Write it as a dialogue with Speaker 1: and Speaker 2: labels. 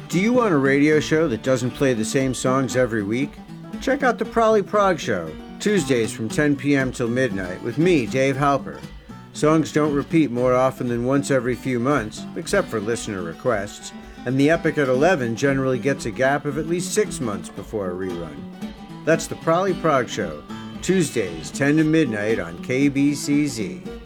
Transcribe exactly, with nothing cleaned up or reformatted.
Speaker 1: Do you want a radio show that doesn't play the same songs every week? Check out the Prolly Prog Show, Tuesdays from ten p.m. till midnight, with me, Dave Halper. Songs don't repeat more often than once every few months, except for listener requests, and the Epic at eleven generally gets a gap of at least six months before a rerun. That's the Prolly Prog Show, Tuesdays, ten to midnight on K B C Z.